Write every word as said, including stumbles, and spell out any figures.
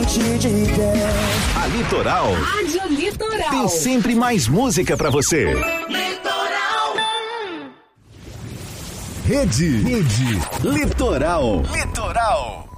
A Litoral. Rádio Litoral. Tem sempre mais música pra você. Litoral. Rede. Rede. Litoral. Litoral.